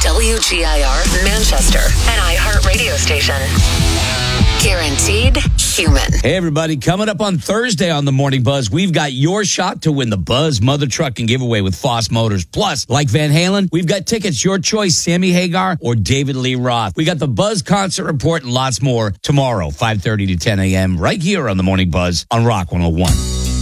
WGIR Manchester, an iHeart radio station. Guaranteed human. Hey, everybody. Coming up on Thursday on the Morning Buzz, we've got your shot to win the Buzz Mother Trucking giveaway with Foss Motors. Plus, like Van Halen, we've got tickets. Your choice, Sammy Hagar or David Lee Roth. We got the Buzz Concert Report and lots more tomorrow, 5:30 to 10 a.m. right here on the Morning Buzz on Rock 101.